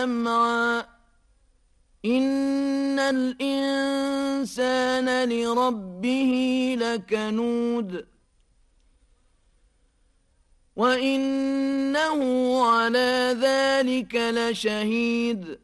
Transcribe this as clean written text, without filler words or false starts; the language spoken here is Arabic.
جمعا إن الإنسان لربه لكنود وإنه على ذلك لشهيد